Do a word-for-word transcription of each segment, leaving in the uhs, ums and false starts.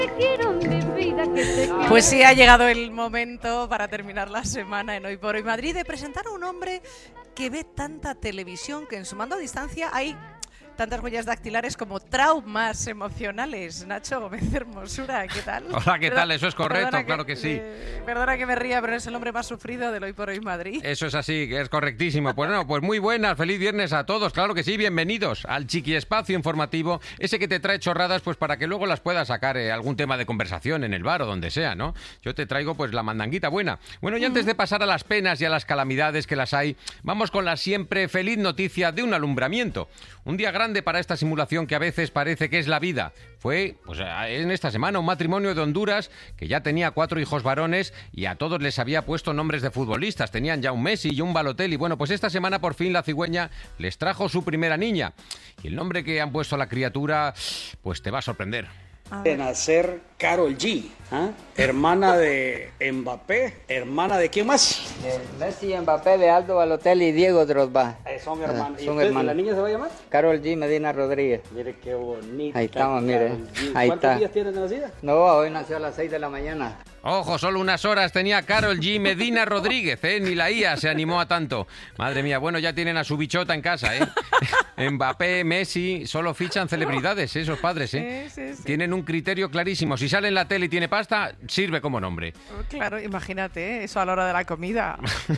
Pues sí, ha llegado el momento para terminar la semana en Hoy por Hoy Madrid de presentar a un hombre que ve tanta televisión que en su mando a distancia hay tantas huellas dactilares como traumas emocionales. Nacho Gómez Hermosura, ¿qué tal? Hola, ¿qué tal? Eso es correcto, que, claro que sí. Eh, perdona que me ría, pero es el hombre más sufrido del Hoy por Hoy Madrid. Eso es así, que es correctísimo. Pues no, pues muy buenas, feliz viernes a todos, claro que sí, bienvenidos al chiqui espacio informativo, ese que te trae chorradas pues para que luego las puedas sacar eh, algún tema de conversación en el bar o donde sea, ¿no? Yo te traigo pues la mandanguita buena. Bueno, y antes de pasar a las penas y a las calamidades que las hay, vamos con la siempre feliz noticia de un alumbramiento. Un día grande para esta simulación que a veces parece que es la vida. Fue, pues en esta semana, un matrimonio de Honduras que ya tenía cuatro hijos varones y a todos les había puesto nombres de futbolistas. Tenían ya un Messi y un Balotelli. Bueno, pues esta semana por fin la cigüeña les trajo su primera niña. Y el nombre que han puesto a la criatura, pues te va a sorprender. De nacer Karol G, ¿eh? Hermana de Mbappé, hermana de ¿quién más? De Messi, Mbappé, de Aldo Balotelli y Diego Drogba. Eh, son hermanos. Eh, ¿Y son usted, hermanos. la niña se va a llamar? Karol G Medina Rodríguez. Mire qué bonita. Ahí estamos, mire. Karol G. Ahí ¿Cuántos está. días tiene de nacida? No, hoy nació a las seis de la mañana. Ojo, solo unas horas tenía Karol G Medina Rodríguez, ¿eh? Ni la I A se animó a tanto. Madre mía, bueno, ya tienen a su bichota en casa, ¿eh? Mbappé, Messi, solo fichan celebridades, ¿eh? Esos padres, ¿eh? Sí, sí, sí. Tienen un criterio clarísimo. Si sale en la tele y tiene pasta, sirve como nombre. Claro, imagínate, ¿eh? Eso a la hora de la comida.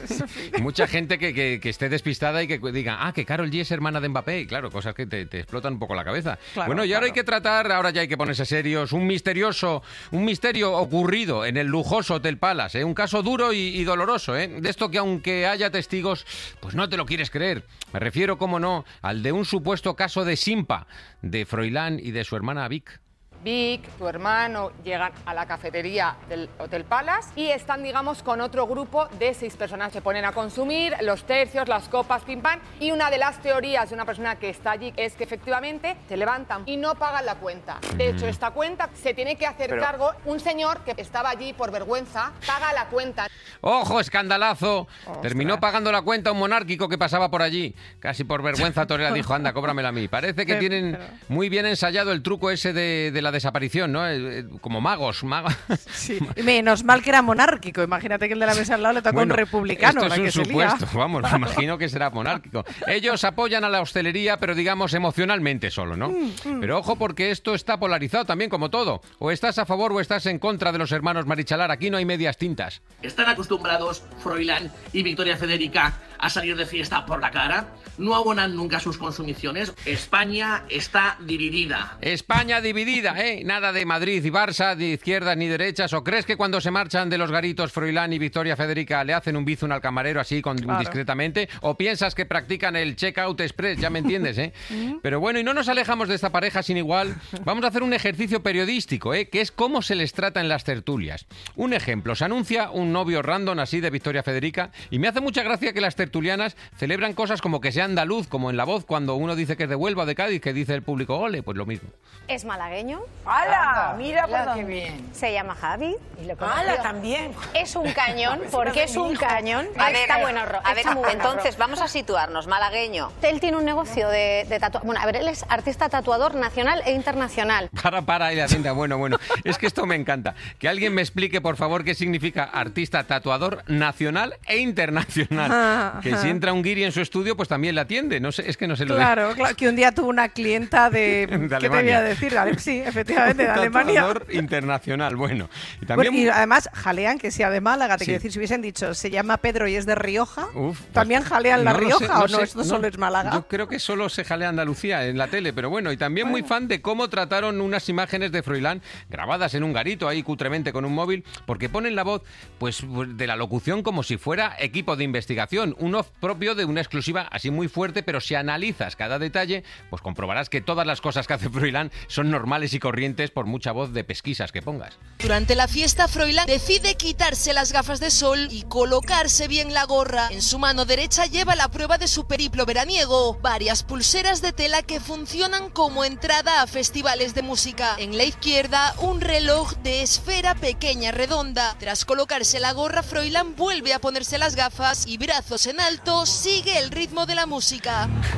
Mucha gente que, que, que esté despistada y que diga, ah, que Karol G es hermana de Mbappé. Y claro, cosas que te, te explotan un poco la cabeza. Claro, bueno, y ahora claro. hay que tratar, ahora ya hay que ponerse serios, un misterioso, un misterio ocurrido en el lujoso Hotel Palace, ¿eh? Un caso duro y, y doloroso, ¿eh? De esto que aunque haya testigos, pues no te lo quieres creer. Me refiero, cómo no, al de un supuesto caso de Simpa, de Froilán y de su hermana Vic. Vic, tu hermano, llegan a la cafetería del Hotel Palace y están, digamos, con otro grupo de seis personas. Se ponen a consumir los tercios, las copas, pim pam. Y una de las teorías de una persona que está allí es que efectivamente se levantan y no pagan la cuenta. De hecho, esta cuenta se tiene que hacer Pero... cargo un señor que estaba allí por vergüenza, paga la cuenta. ¡Ojo, escandalazo! Ostras. Terminó pagando la cuenta un monárquico que pasaba por allí. Casi por vergüenza Torera dijo, anda, cóbramela a mí. Parece que Pero- tienen pero- muy bien ensayado el truco ese de, de la desaparición, ¿no? Eh, eh, Como magos, magos. Sí. Y menos mal que era monárquico. Imagínate que el de la mesa al lado le tocó Bueno, un republicano. esto la es un que se lía. supuesto, vamos, me imagino que será monárquico. Ellos apoyan a la hostelería, pero digamos emocionalmente solo, ¿no? Pero ojo, porque esto está polarizado también, como todo. O estás a favor o estás en contra de los hermanos Marichalar. Aquí no hay medias tintas. ¿Están acostumbrados Froilán y Victoria Federica a salir de fiesta por la cara? ¿No abonan nunca sus consumiciones? España está dividida. España dividida, ¿eh? Nada de Madrid y Barça, de izquierdas ni derechas. ¿O crees que cuando se marchan de los garitos Froilán y Victoria Federica le hacen un bizun al camarero así con, Claro. discretamente? ¿O piensas que practican el check-out express? Ya me entiendes, ¿eh? Pero bueno, y no nos alejamos de esta pareja sin igual. Vamos a hacer un ejercicio periodístico, ¿eh? Que es cómo se les trata en las tertulias. Un ejemplo, se anuncia un novio random así de Victoria Federica y me hace mucha gracia que las tertulianas celebran cosas como que sea andaluz, como en La Voz cuando uno dice que es de Huelva o de Cádiz, que dice el público, ole, pues lo mismo. Es malagueño, ¡Hala! Mira por dónde. bien. se llama Javi. Y lo ¡Hala, conoció. también! Es un cañón, porque es un cañón. A ver, Está bueno, Ro- a ver, está muy bueno, entonces Ro. vamos a situarnos. Malagueño. Él tiene un negocio de, de tatuaje. Bueno, a ver, él es artista tatuador nacional e internacional. Para, para, y la cinta. Bueno, bueno. Es que esto me encanta. Que alguien me explique, por favor, qué significa artista tatuador nacional e internacional. Ajá, Que ajá. si entra un guiri en su estudio, pues también la atiende. No sé, es que no sé lo Claro, claro, que un día tuvo una clienta de... ¿Qué te Alemania. voy a decir? Ale- Sí, efectivamente, de Alemania. Tatuador internacional, bueno. Y Bueno, también... y además jalean que sea de Málaga, te Sí. quiero decir, si hubiesen dicho se llama Pedro y es de Rioja, Uf, pues, ¿también jalean La no lo Rioja sé, o no? sé, Esto solo es Málaga. Yo creo que solo se jalea Andalucía en la tele, pero bueno, y también muy fan de cómo trataron unas imágenes de Froilán grabadas en un garito ahí cutremente con un móvil, porque ponen la voz pues de la locución como si fuera equipo de investigación, un off propio de una exclusiva así muy fuerte, pero si analizas cada detalle, pues comprobarás que todas las cosas que hace Froilán son normales y corrientes por mucha voz de pesquisas que pongas. Durante la fiesta, Froilán decide quitarse las gafas de sol y colocarse bien la gorra. En su mano derecha lleva la prueba de su periplo veraniego, varias pulseras de tela que funcionan como entrada a festivales de música. En la izquierda, un reloj de esfera pequeña redonda. Tras colocarse la gorra, Froilán vuelve a ponerse las gafas y brazos en alto sigue el ritmo de la música.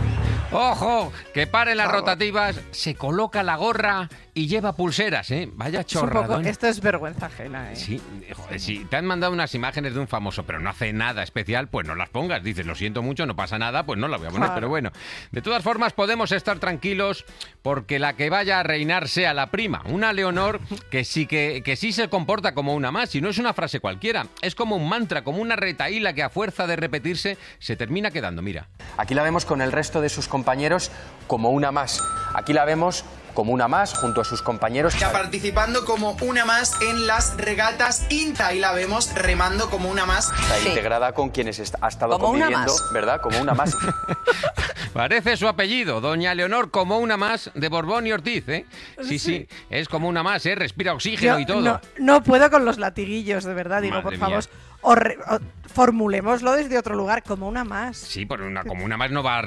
¡Ojo! Que paren las rotativas, se coloca la gorra y lleva pulseras, ¿eh? Vaya chorradón. Esto es vergüenza ajena, ¿eh? Sí, joder, si te han mandado unas imágenes de un famoso, pero no hace nada especial, pues no las pongas. Dices, lo siento mucho, no pasa nada, pues no la voy a poner. Claro. Pero bueno, de todas formas podemos estar tranquilos porque la que vaya a reinar sea la prima. Una Leonor que sí, que, que sí se comporta como una más, y no es una frase cualquiera. Es como un mantra, como una retahíla que a fuerza de repetirse se termina quedando, mira. Aquí la vemos con el resto de sus compañeros como una más. Aquí la vemos como una más junto a sus compañeros. Está participando como una más en las regatas INTA y la vemos remando como una más. Está sí. integrada con quienes est- ha estado como conviviendo, ¿verdad? Como una más. Parece su apellido, doña Leonor, como una más de Borbón y Ortiz, ¿eh? Sí, sí, sí, es como una más, ¿eh? Respira oxígeno Yo y todo. No, no puedo con los latiguillos, de verdad, digo, Madre por favor, mía. o re, o formulémoslo desde otro lugar, como una más. Sí, pero una, como una más no va a